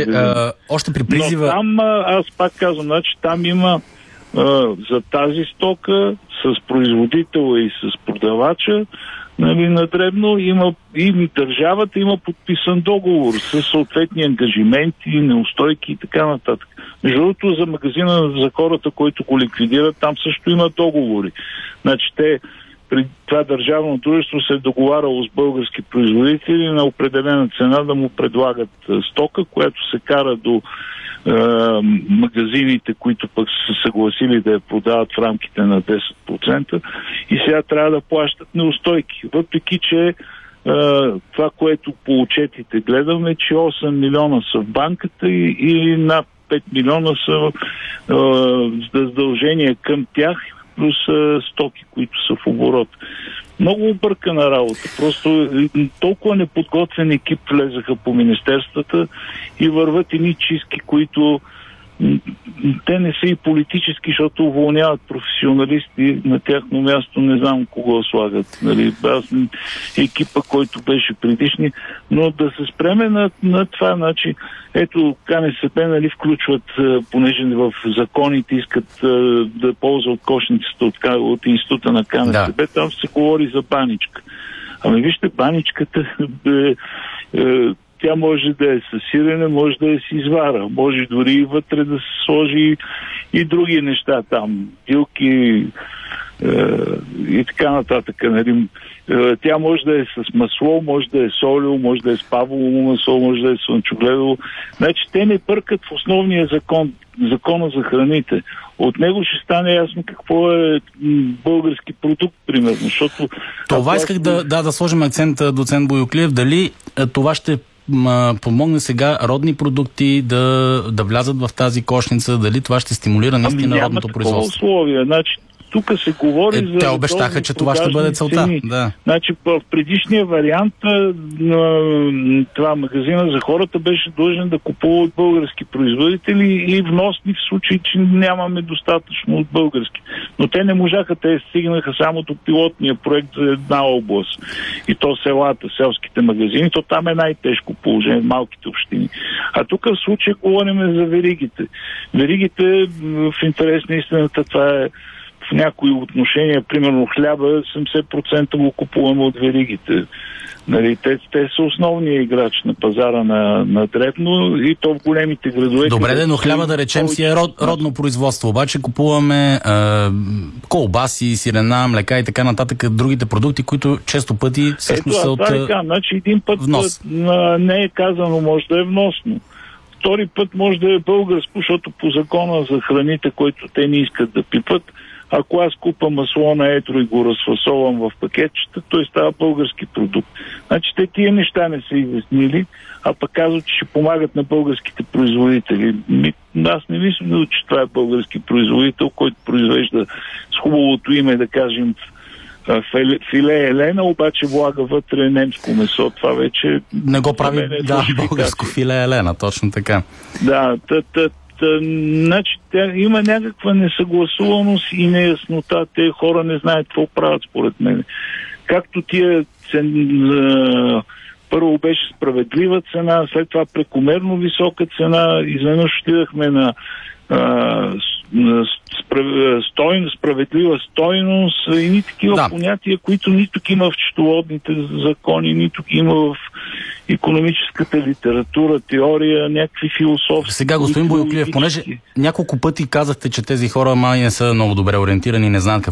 Обаче, още при призива... Но там, аз пак казвам, значи там има за тази стока с производителя и с продавача, нали, на дребно, има и държавата има подписан договор с съответни ангажименти, неустойки и така нататък. Между другото, за магазина, за хората, които го ликвидират, там също има договори. Значи при това държавно дружество се е договаряло с български производители на определена цена да му предлагат стока, която се кара до магазините, които пък са съгласили да я продават в рамките на 10% и сега трябва да плащат неустойки. Въпреки, че това, което по отчетите гледаме, че 8 милиона са в банката и над 5 милиона са задължения към тях, плюс стоки, които са в оборот. Много объркана работа. Просто толкова неподготвен екип влезаха по министерствата и върват едни чистки, които те не са и политически, защото уволняват професионалисти, на тяхно място не знам кого слагат. Нали, екипа, който беше предишни, но да се спреме на това, значи, ето КНСБ, нали, включват, понеже в законите искат да ползват кошницата от института на КНСБ, да. Там се говори за баничка. Ами вижте, баничката тя може да е със сирене, може да е с извара, може дори и вътре да се сложи и други неща там, билки и така нататък. Нали. Тя може да е с масло, може да е с олио, може да е с павлово масло, може да е с слънчогледово. Значи те не бъркат в основния закон, закона за храните. От него ще стане ясно какво е български продукт, примерно. Защото това исках да сложим акцент, доцент Бояклиев, дали това ще помогне сега родни продукти да влязат в тази кошница, дали това ще стимулира наистина родното производство? Условия. Значи, тук се говори за... Те обещаха, че това ще бъде целта. Да. Значи, в предишния вариант на това магазина за хората беше длъжен да купува от български производители и вносни в случай, че нямаме достатъчно от български. Но те не можаха, те стигнаха само до пилотния проект за една област. И то селата, селските магазини, то там е най-тежко положение в малките общини. А тук в случай говорим за веригите. Веригите, в интерес на истината, това е в някои отношения, примерно хляба, 70% го купуваме от веригите. Нали, те са основния играч на пазара на дребно и то в големите градове. Добре, но хляба, да речем, си е родно производство. Обаче купуваме колбаси, сирена, млека и така нататък, другите продукти, които често пъти всъщност са от значи един път внос. Не е казано, може да е вносно. Втори път може да е българско, защото по закона за храните, който те не искат да пипат, ако аз купа масло на едро и го разфасовам в пакетчета, той става български продукт. Значи те тия неща не са изяснили, а пък казват, че ще помагат на българските производители. Аз не мисля, че това е български производител, който произвежда с хубавото име, да кажем, филе Елена, обаче влага вътре немско месо. Това вече... Не го прави, българско филе Елена, точно така. Да, значи има някаква несъгласуваност и неяснота. Те хора не знаят какво правят, според мен. Както първо беше справедлива цена, след това прекомерно висока цена, изведнъж отидахме на справедлива стойност и такива понятия, които нито има в счетоводните закони, нито има в икономическата литература, теория, някакви философски. Сега, господин Бояклиев, понеже няколко пъти казахте, че тези хора май не са много добре ориентирани, не знаят